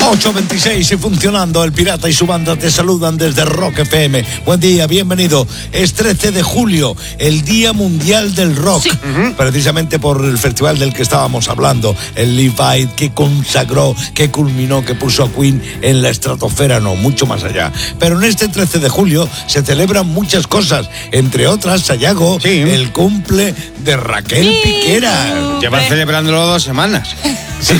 8:26 y funcionando. El Pirata y su banda te saludan desde Rock FM. Buen día, bienvenido. Es 13 de julio, el Día Mundial del Rock. Sí. Precisamente por el festival del que estábamos hablando, el Live Aid, que consagró, que culminó, que puso a Queen en la estratosfera, no, mucho más allá. Pero en este 13 de julio se celebran muchas cosas, entre otras, Sayago, el cumple de Raquel Piquera. Lleva celebrándolo 2 semanas. Sí,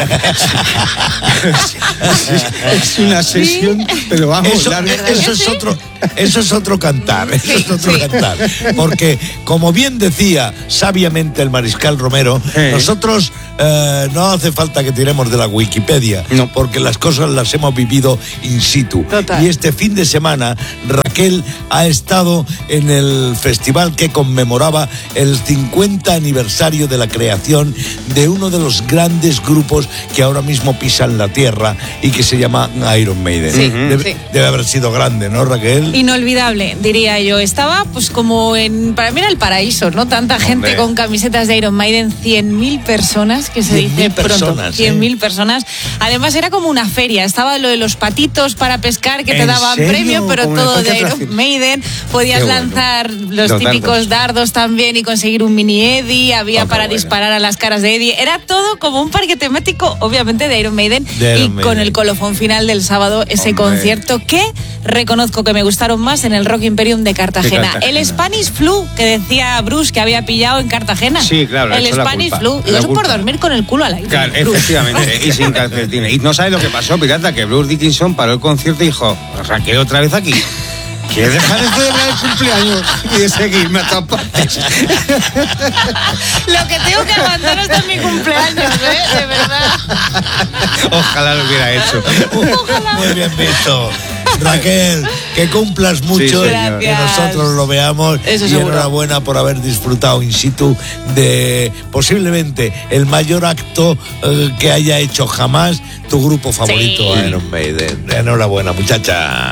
es una sesión, pero vamos, eso es otro cantar, cantar. Porque, como bien decía sabiamente el mariscal Romero, nosotros no hace falta que tiremos de la Wikipedia, porque las cosas las hemos vivido in situ. Total. Y este fin de semana Raquel ha estado en el festival que conmemoraba el 50 aniversario de la creación de uno de los grandes grupos que ahora mismo pisan la tierra y que se llama Iron Maiden. Sí, debe haber sido grande, ¿no, Raquel? Inolvidable, diría yo. Estaba pues como para mí era el paraíso, ¿no? Tanta gente con camisetas de Iron Maiden, 100.000 personas, que se dice pronto. 100.000 personas. Además era como una feria, estaba lo de los patitos para pescar que te daban premio, pero todo de Iron Maiden. Podías lanzar los típicos dardos también y conseguir un mini Eddie, había para disparar a las caras de Eddie. Era todo como un parque temático, obviamente, de Iron Maiden. Con el colofón final del sábado, ese concierto que reconozco que me gustaron más en el Rock Imperium de Cartagena. El Spanish Flu, que decía Bruce que había pillado en Cartagena. Sí, claro. El Spanish Flu. Digo, eso por dormir con el culo al aire. Claro, efectivamente. Y sin calcetines. Y no sabes lo que pasó, Pirata, que Bruce Dickinson paró el concierto y dijo: Raquel, otra vez aquí. ¿Quieres dejar de celebrar el cumpleaños y de seguirme a todas partes? Lo que tengo que aguantar hasta mi cumpleaños, de verdad. Ojalá lo hubiera hecho. Ojalá. Muy bien visto. Raquel, que cumplas mucho, que nosotros lo veamos. Eso y seguro. Enhorabuena por haber disfrutado in situ de posiblemente el mayor acto que haya hecho jamás tu grupo favorito, Iron Maiden. Enhorabuena, muchacha.